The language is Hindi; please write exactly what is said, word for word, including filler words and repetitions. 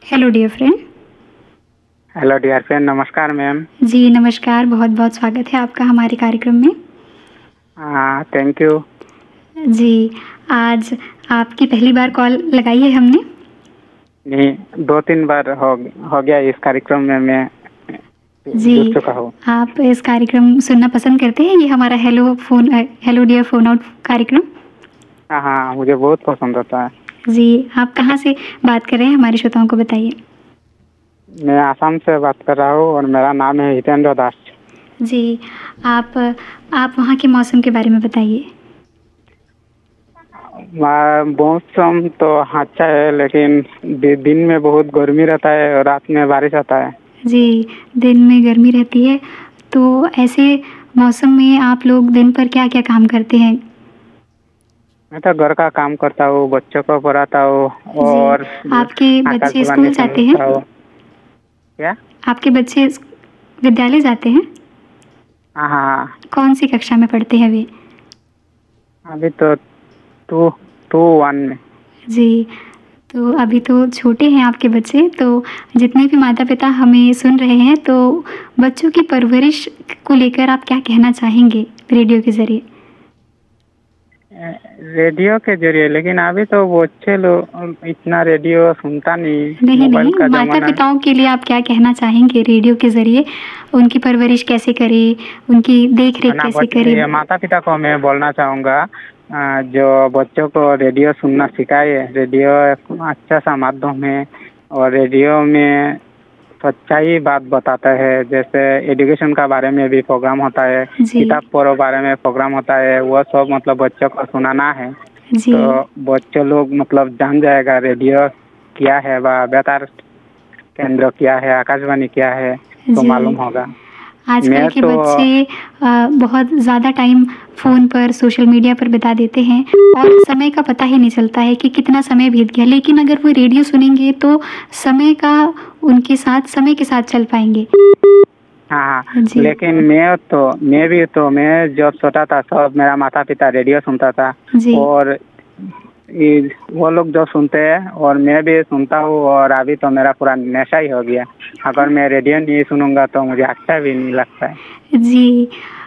Hello dear friend. Hello dear friend, नमस्कार मैम। जी नमस्कार, बहुत बहुत स्वागत है आपका हमारे कार्यक्रम में। हाँ, थैंक यू। जी, आज आपकी पहली बार कॉल लगाई है हमने। नहीं, दो तीन बार हो हो गया इस कार्यक्रम में मैं जुड़ जी, चुका हूँ। आप इस कार्यक्रम सुनना पसंद करते हैं? ये हमारा हेलो फ़ोन अ, हेलो डियर फ़ोन आउट कार्यक्रम। हाँ हाँ, मुझे बहुत पसंद आता है। जी, आप कहाँ से बात कर रहे हैं हमारे श्रोताओं को बताइए? मैं आसाम से बात कर रहा हूँ और मेरा नाम है हितेंद्र दास। जी, आप आप वहाँ के मौसम के बारे में बताइए। वहाँ मौसम तो अच्छा है, लेकिन दि- दिन में बहुत गर्मी रहता है और रात में बारिश आता है। जी, दिन में गर्मी रहती है, तो ऐसे मौसम में आप लोग दिन पर क्या-क्या काम करते हैं? मैं तो घर का काम करता हूँ, बच्चों को पढ़ाता हूँ जी, और आपके बच्चे आकाशवाणी स्कूल जाते हैं? सुनता हूँ। क्या? आपके बच्चे स विद्यालय जाते हैं? हाँ हाँ, कौन-सी कक्षा में पढ़ते हैं वे? अभी तो टू टू वन में। जी, तो अभी तो छोटे हैं आपके बच्चे, तो जितने भी माता-पिता हमें सुन रहे हैं, तो बच्चों की परवरिश को लेकर आप क्या कहना चाहेंगे रेडियो के ज़रिए? रेडियो के जरिए, लेकिन अभी तो बच्चे लोग इतना रेडियो सुनता नहीं, नहीं, मोबाइल नहीं, का जमाना है। माता-पिताओं के लिए आप क्या कहना चाहेंगे रेडियो के ज़रिए? उनकी परवरिश कैसे करें? उनकी देख-रेख ना कैसे बच्चे, करें? ये माता पिता को मैं बोलना चाहूँगा, अ, जो बच्चों को रेडियो सुनना सिखाए। रेडियो एक अच्छा सा माध्यम है और रेडियो में सच्चाई बात बताता है। जैसे एजुकेशन का बारे में भी प्रोग्राम होता है, जी, किताब पढ़ो बारे में प्रोग्राम होता है, वो सब मतलब बच्चों को सुनाना है। जी, तो बच्चे लोग मतलब जान जाएगा रेडियो क्या है, व बेतार केंद्र क्या है, आकाशवाणी क्या है, तो मालूम जी। होगा। आजकल मैं के तो बच्चे अ, बहुत ज़्यादा टाइम फ़ोन पर, सोशल मीडिया पर बिता देते हैं और समय का पता ही नहीं चलता है कि कितना समय बीत गया। लेकिन अगर वो रेडियो सुनेंगे तो समय का उनके साथ समय के साथ चल पाएँगे। हाँ हाँ, जी, लेकिन मैं तो मैं भी तो मैं जब छोटा था सब मेरा माता पिता रेडियो सुनता था। जी, और ये वो लोग जो सुनते हैं और मैं भी सुनता हूँ, और अभी तो मेरा पूरा नशा ही हो गया। अगर मैं रेडियो नहीं सुनूंगा तो मुझे अच्छा भी नहीं लगता है। जी।